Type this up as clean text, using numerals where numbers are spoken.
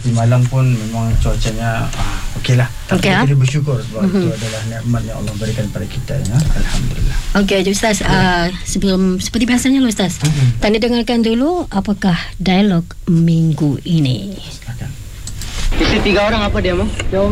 Di malam pun memang cuacanya okey lah. Tapi kita bersyukur sebab itu adalah nikmat yang Allah berikan pada kita ya. Alhamdulillah. Okey, Ustaz, sebelum seperti biasanya Ustaz, tanda dengarkan dulu apakah dialog minggu ini. Kita 3 orang apa dia mau?